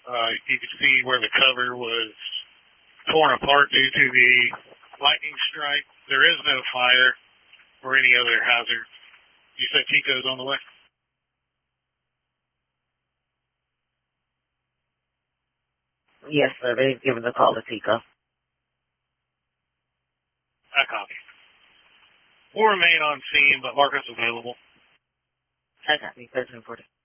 You could see where the cover was torn apart due to the lightning strike. There is no fire or any other hazard. You said Chico's on the way? Yes, sir. They've given the call to Tico. I copy. We'll remain on scene, but mark us available. I copy. 1340.